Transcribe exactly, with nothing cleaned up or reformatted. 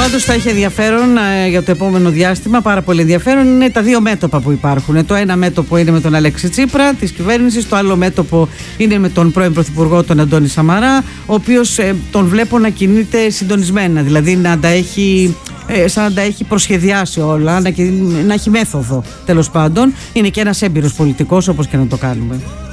Πάντως θα έχει ενδιαφέρον ε, για το επόμενο διάστημα, πάρα πολύ ενδιαφέρον είναι τα δύο μέτωπα που υπάρχουν. Το ένα μέτωπο είναι με τον Αλέξη Τσίπρα της κυβέρνησης, το άλλο μέτωπο είναι με τον πρώην Πρωθυπουργό, τον Αντώνη Σαμαρά, ο οποίος ε, τον βλέπω να κινείται συντονισμένα, δηλαδή να τα έχει, ε, σαν να τα έχει προσχεδιάσει όλα, να, να έχει μέθοδο τέλος πάντων. Είναι και ένας έμπειρος πολιτικός, όπως και να το κάνουμε.